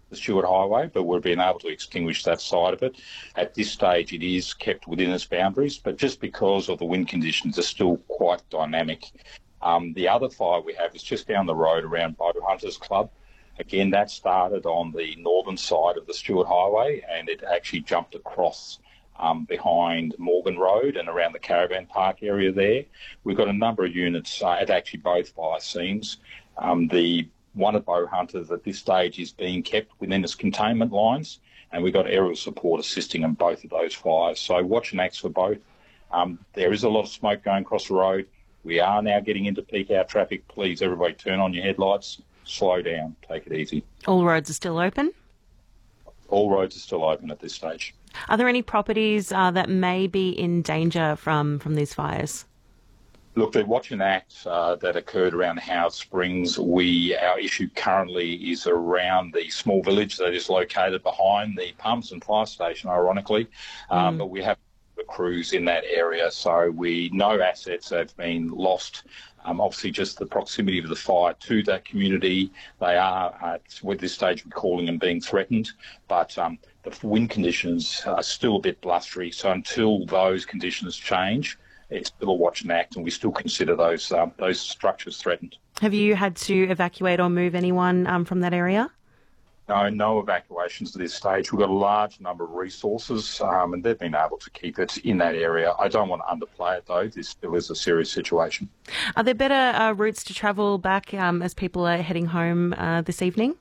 the Stuart Highway, but we've been able to extinguish that side of it. At this stage, it is kept within its boundaries, but just because of the wind conditions, are still quite dynamic. The other fire we have is just down the road around Bow Hunters Club. Again, that started on the northern side of the Stuart Highway, and it actually jumped across behind Morgan Road and around the Caravan Park area there. We've got a number of units at actually both fire scenes. The one at Bow Hunters at this stage is being kept within its containment lines, and we've got aerial support assisting in both of those fires. So watch and act for both. There is a lot of smoke going across the road. We are now getting into peak hour traffic. Please, everybody, turn on your headlights, slow down, take it easy. All roads are still open? All roads are still open at this stage. Are there any properties that may be in danger from these fires? Look, the watch and act that occurred around Howard Springs, our issue currently is around the small village that is located behind the Palmerston Fire Station, ironically, but we have the crews in that area, so we know assets have been lost. Obviously, just the proximity of the fire to that community, they are, at this stage, calling and being threatened, but the wind conditions are still a bit blustery, so until those conditions change, it's still a watch and act, and we still consider those structures threatened. Have you had to evacuate or move anyone from that area? No evacuations at this stage. We've got a large number of resources, and they've been able to keep it in that area. I don't want to underplay it, though. This still is a serious situation. Are there better routes to travel back as people are heading home this evening?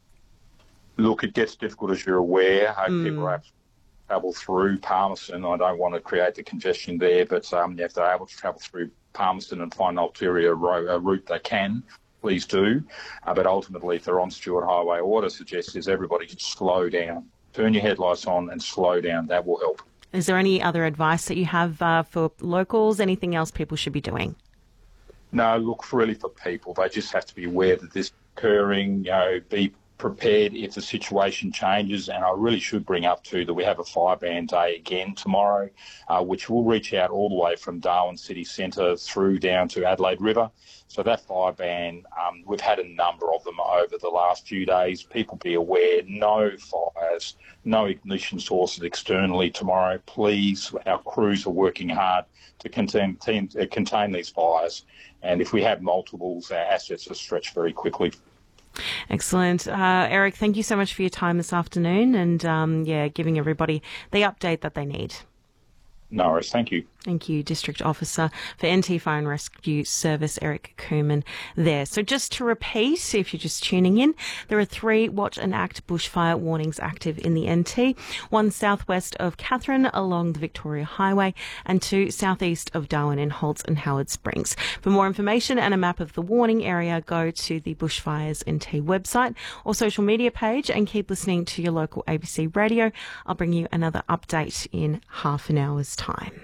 Look, it gets difficult, as you're aware. People have to travel through Palmerston. I don't want to create the congestion there, but if they're able to travel through Palmerston and find an ulterior route, they can. Please do. But ultimately, if they're on Stuart Highway, what I suggest is everybody just slow down. Turn your headlights on and slow down. That will help. Is there any other advice that you have for locals? Anything else people should be doing? No, look, really for people, they just have to be aware that this is occurring, be prepared if the situation changes. And I really should bring up too that we have a fire ban day again tomorrow, which will reach out all the way from Darwin City Centre through down to Adelaide River. So that fire ban, we've had a number of them over the last few days. People be aware, no fires, no ignition sources externally tomorrow. Please, our crews are working hard to contain these fires. And if we have multiples, our assets are stretched very quickly. Excellent. Eric, thank you so much for your time this afternoon and, giving everybody the update that they need. No worries. Thank you. Thank you, District Officer for NT Fire and Rescue Service, Eric Cooman there. So just to repeat, if you're just tuning in, there are 3 watch and act bushfire warnings active in the NT, 1 southwest of Katherine along the Victoria Highway and 2 southeast of Darwin in Holtz and Howard Springs. For more information and a map of the warning area, go to the Bushfires NT website or social media page and keep listening to your local ABC radio. I'll bring you another update in half an hour's time.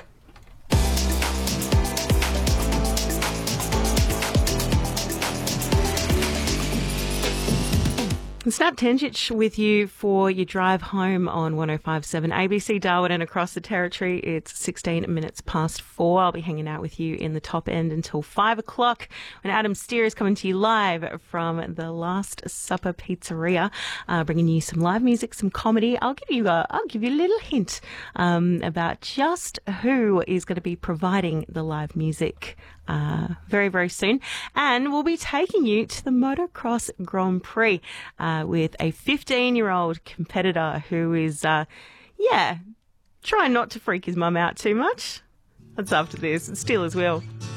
Snap Tenjic with you for your drive home on 105.7 ABC Darwin and across the territory. It's 16 minutes past 4. I'll be hanging out with you in the top end until 5 o'clock when Adam Steer is coming to you live from the Last Supper Pizzeria, bringing you some live music, some comedy. I'll give you a little hint about just who is going to be providing the live music very, very soon. And we'll be taking you to the Motocross Grand Prix with a 15-year-old competitor who is, trying not to freak his mum out too much. That's after this. It's Steelers Wheel.